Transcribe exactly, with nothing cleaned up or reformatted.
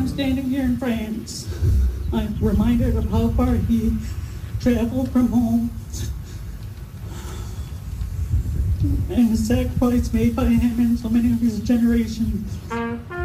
I'm standing here in France, I'm reminded of how far he traveled from home and the sacrifice made by him and so many of his generation.